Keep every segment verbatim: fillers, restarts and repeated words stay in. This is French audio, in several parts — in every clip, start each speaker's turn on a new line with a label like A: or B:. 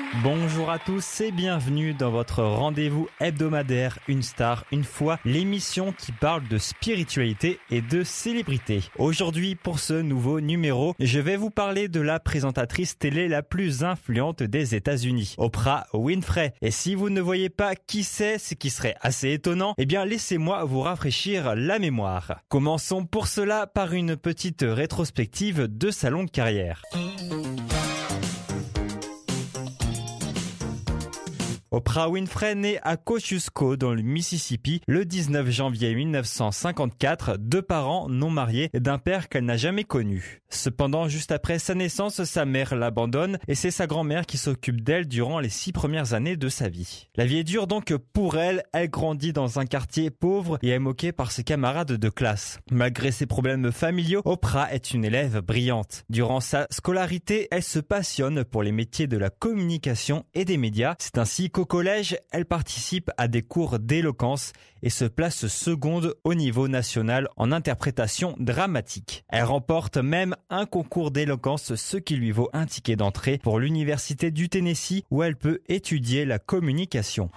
A: Bonjour à tous et bienvenue dans votre rendez-vous hebdomadaire Une Star, Une Fois, l'émission qui parle de spiritualité et de célébrité. Aujourd'hui, pour ce nouveau numéro, je vais vous parler de la présentatrice télé la plus influente des États-Unis, Oprah Winfrey. Et si vous ne voyez pas qui c'est, ce qui serait assez étonnant, eh bien laissez-moi vous rafraîchir la mémoire. Commençons pour cela par une petite rétrospective de sa longue carrière. Oprah Winfrey naît à Kosciuszko dans le Mississippi le dix-neuf janvier mille neuf cent cinquante-quatre, de parents non mariés et d'un père qu'elle n'a jamais connu. Cependant, juste après sa naissance, sa mère l'abandonne et c'est sa grand-mère qui s'occupe d'elle durant les six premières années de sa vie. La vie est dure donc pour elle, elle grandit dans un quartier pauvre et est moquée par ses camarades de classe. Malgré ses problèmes familiaux, Oprah est une élève brillante. Durant sa scolarité, elle se passionne pour les métiers de la communication et des médias. C'est ainsi qu'au collège, elle participe à des cours d'éloquence et se place seconde au niveau national en interprétation dramatique. Elle remporte même un concours d'éloquence, ce qui lui vaut un ticket d'entrée pour l'université du Tennessee où elle peut étudier la communication.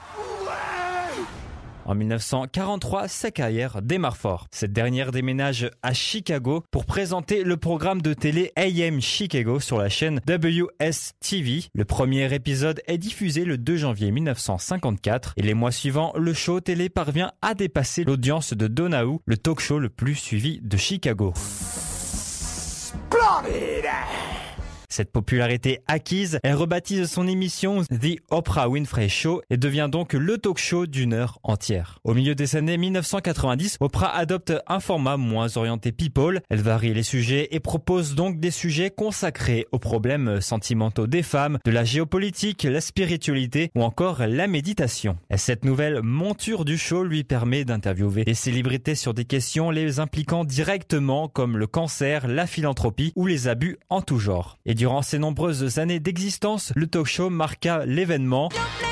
A: En mille neuf cent quarante-trois, sa carrière démarre fort. Cette dernière déménage à Chicago pour présenter le programme de télé A M Chicago sur la chaîne W S T V. Le premier épisode est diffusé le deux janvier mille neuf cent cinquante-quatre et les mois suivants, le show télé parvient à dépasser l'audience de Donahue, le talk show le plus suivi de Chicago. Splendid! Cette popularité acquise, elle rebaptise son émission The Oprah Winfrey Show et devient donc le talk show d'une heure entière. Au milieu des années mille neuf cent quatre-vingt-dix, Oprah adopte un format moins orienté people. Elle varie les sujets et propose donc des sujets consacrés aux problèmes sentimentaux des femmes, de la géopolitique, la spiritualité ou encore la méditation. Et cette nouvelle monture du show lui permet d'interviewer des célébrités sur des questions les impliquant directement comme le cancer, la philanthropie ou les abus en tout genre. Et durant ces nombreuses années d'existence, le talk show marqua l'événement.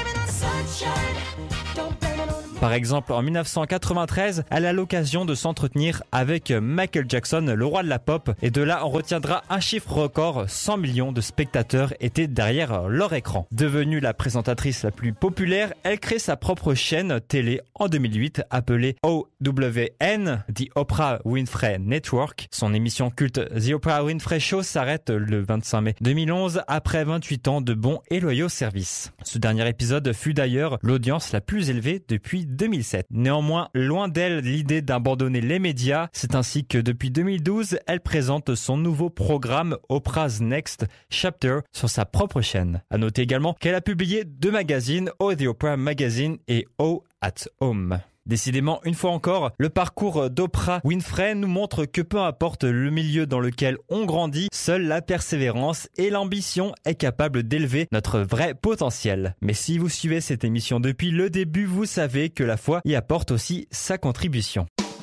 A: Par exemple, en mille neuf cent quatre-vingt-treize, elle a l'occasion de s'entretenir avec Michael Jackson, le roi de la pop, et de là on retiendra un chiffre record, cent millions de spectateurs étaient derrière leur écran. Devenue la présentatrice la plus populaire, elle crée sa propre chaîne télé en deux mille huit appelée O W N, The Oprah Winfrey Network. Son émission culte The Oprah Winfrey Show s'arrête le vingt-cinq mai deux mille onze après vingt-huit ans de bons et loyaux services. Ce dernier épisode fut d'ailleurs l'audience la plus élevée depuis deux mille sept. Néanmoins, loin d'elle l'idée d'abandonner les médias, c'est ainsi que depuis deux mille douze, elle présente son nouveau programme Oprah's Next Chapter sur sa propre chaîne. À noter également qu'elle a publié deux magazines, O The Oprah Magazine et O At Home. Décidément, une fois encore, le parcours d'Oprah Winfrey nous montre que peu importe le milieu dans lequel on grandit, seule la persévérance et l'ambition est capable d'élever notre vrai potentiel. Mais si vous suivez cette émission depuis le début, vous savez que la foi y apporte aussi sa contribution.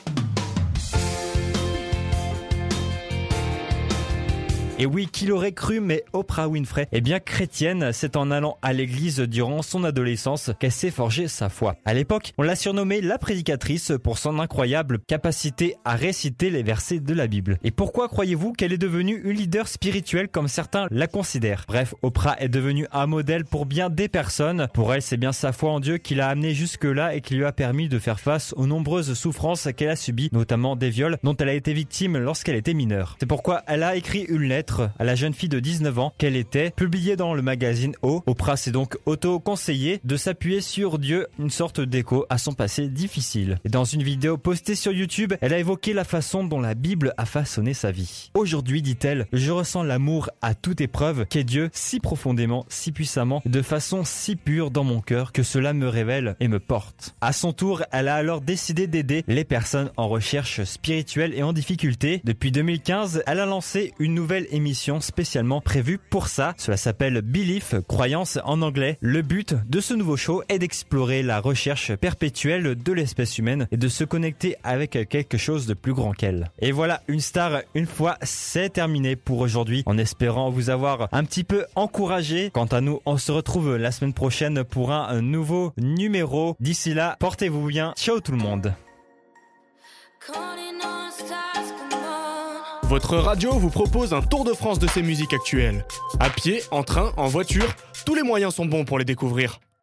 A: Et oui, qui l'aurait cru, mais Oprah Winfrey est bien chrétienne. C'est en allant à l'église durant son adolescence qu'elle s'est forgé sa foi. À l'époque, on l'a surnommée la prédicatrice pour son incroyable capacité à réciter les versets de la Bible. Et pourquoi croyez-vous qu'elle est devenue une leader spirituelle comme certains la considèrent? Bref, Oprah est devenue un modèle pour bien des personnes. Pour elle, c'est bien sa foi en Dieu qui l'a amenée jusque-là et qui lui a permis de faire face aux nombreuses souffrances qu'elle a subies, notamment des viols dont elle a été victime lorsqu'elle était mineure. C'est pourquoi elle a écrit une lettre à la jeune fille de dix-neuf ans qu'elle était, publiée dans le magazine O. Oprah s'est donc auto-conseillée de s'appuyer sur Dieu, une sorte d'écho à son passé difficile. Et dans une vidéo postée sur YouTube, elle a évoqué la façon dont la Bible a façonné sa vie. Aujourd'hui, dit-elle, je ressens l'amour à toute épreuve qu'est Dieu si profondément, si puissamment, de façon si pure dans mon cœur que cela me révèle et me porte. À son tour, elle a alors décidé d'aider les personnes en recherche spirituelle et en difficulté. Depuis deux mille quinze, elle a lancé une nouvelle émission spécialement prévue pour ça. Cela s'appelle Belief, croyance en anglais. Le but de ce nouveau show est d'explorer la recherche perpétuelle de l'espèce humaine et de se connecter avec quelque chose de plus grand qu'elle. Et voilà, une star, une fois, c'est terminé pour aujourd'hui, en espérant vous avoir un petit peu encouragé. Quant à nous, on se retrouve la semaine prochaine pour un nouveau numéro. D'ici là, portez-vous bien. Ciao tout le monde.
B: Votre radio vous propose un tour de France de ses musiques actuelles. À pied, en train, en voiture, tous les moyens sont bons pour les découvrir.